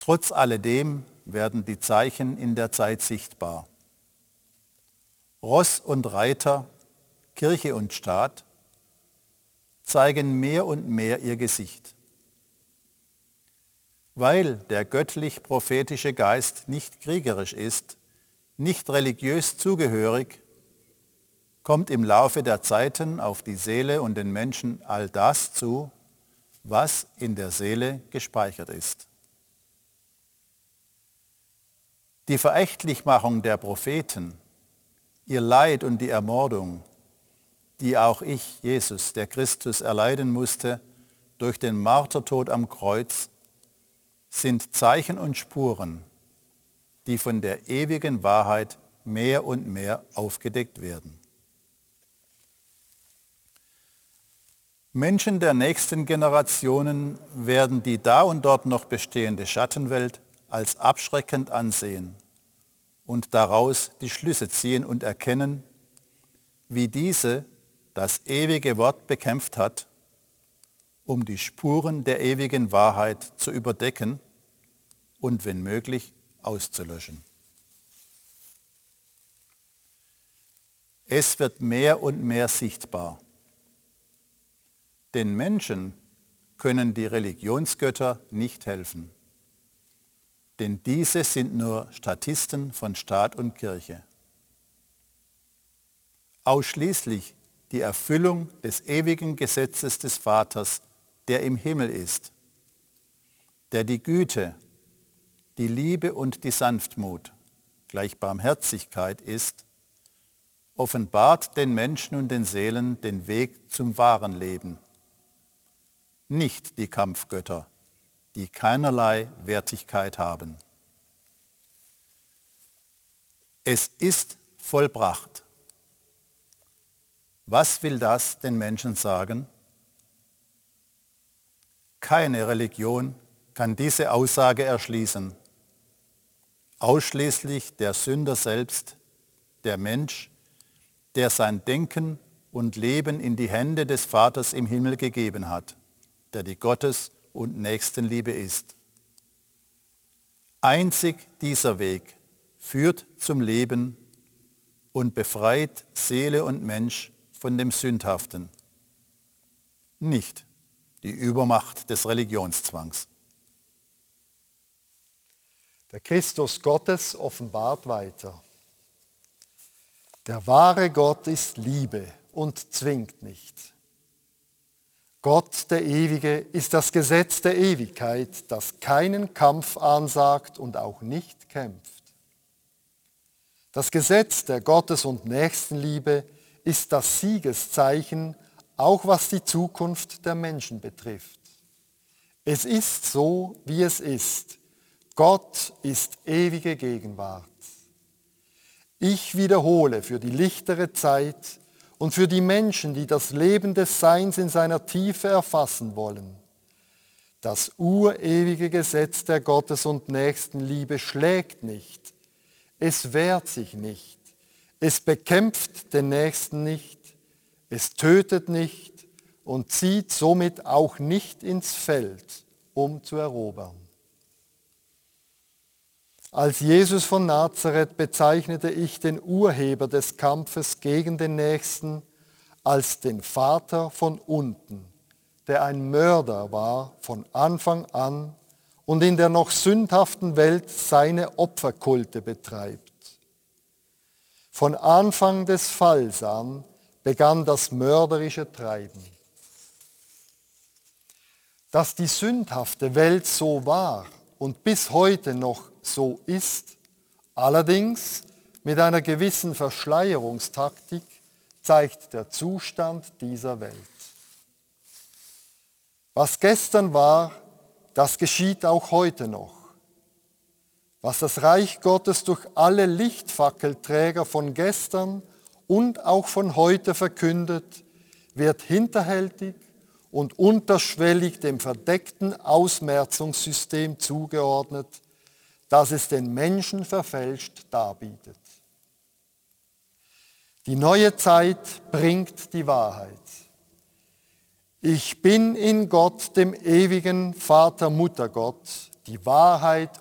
Trotz alledem werden die Zeichen in der Zeit sichtbar. Ross und Reiter, Kirche und Staat zeigen mehr und mehr ihr Gesicht. Weil der göttlich-prophetische Geist nicht kriegerisch ist, nicht religiös zugehörig, kommt im Laufe der Zeiten auf die Seele und den Menschen all das zu, was in der Seele gespeichert ist. Die Verächtlichmachung der Propheten, ihr Leid und die Ermordung, die auch ich, Jesus, der Christus, erleiden musste durch den Martertod am Kreuz, sind Zeichen und Spuren, die von der ewigen Wahrheit mehr und mehr aufgedeckt werden. Menschen der nächsten Generationen werden die da und dort noch bestehende Schattenwelt als abschreckend ansehen und daraus die Schlüsse ziehen und erkennen, wie diese das ewige Wort bekämpft hat, um die Spuren der ewigen Wahrheit zu überdecken und wenn möglich auszulöschen. Es wird mehr und mehr sichtbar. Den Menschen können die Religionsgötter nicht helfen, denn diese sind nur Statisten von Staat und Kirche. Ausschließlich die Erfüllung des ewigen Gesetzes des Vaters, der im Himmel ist, der die Güte, die Liebe und die Sanftmut, gleich Barmherzigkeit ist, offenbart den Menschen und den Seelen den Weg zum wahren Leben. Nicht die Kampfgötter, die keinerlei Wertigkeit haben. Es ist vollbracht. Was will das den Menschen sagen? Keine Religion kann diese Aussage erschließen. Ausschließlich der Sünder selbst, der Mensch, der sein Denken und Leben in die Hände des Vaters im Himmel gegeben hat, der die Gottes- und Nächstenliebe ist. Einzig dieser Weg führt zum Leben und befreit Seele und Mensch von dem Sündhaften, nicht die Übermacht des Religionszwangs. Der Christus Gottes offenbart weiter. Der wahre Gott ist Liebe und zwingt nicht. Gott, der Ewige, ist das Gesetz der Ewigkeit, das keinen Kampf ansagt und auch nicht kämpft. Das Gesetz der Gottes- und Nächstenliebe ist das Siegeszeichen, auch was die Zukunft der Menschen betrifft. Es ist so, wie es ist. Gott ist ewige Gegenwart. Ich wiederhole für die lichtere Zeit und für die Menschen, die das Leben des Seins in seiner Tiefe erfassen wollen. Das urewige Gesetz der Gottes- und Nächstenliebe schlägt nicht. Es wehrt sich nicht. Es bekämpft den Nächsten nicht. Es tötet nicht und zieht somit auch nicht ins Feld, um zu erobern. Als Jesus von Nazareth bezeichnete ich den Urheber des Kampfes gegen den Nächsten als den Vater von unten, der ein Mörder war von Anfang an und in der noch sündhaften Welt seine Opferkulte betreibt. Von Anfang des Falls an begann das mörderische Treiben. Dass die sündhafte Welt so war und bis heute noch so ist, allerdings mit einer gewissen Verschleierungstaktik, zeigt der Zustand dieser Welt. Was gestern war, das geschieht auch heute noch. Was das Reich Gottes durch alle Lichtfackelträger von gestern und auch von heute verkündet, wird hinterhältig und unterschwellig dem verdeckten Ausmerzungssystem zugeordnet, das es den Menschen verfälscht darbietet. Die neue Zeit bringt die Wahrheit. Ich bin in Gott, dem ewigen Vater, Mutter Gott, die Wahrheit